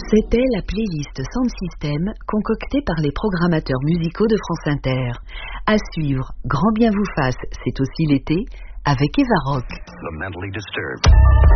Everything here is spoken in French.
C'était la playlist Sound System concoctée par les programmateurs musicaux de France Inter. À suivre, Grand bien vous fasse, c'est aussi l'été, avec Eva Rock. The mentally disturbed.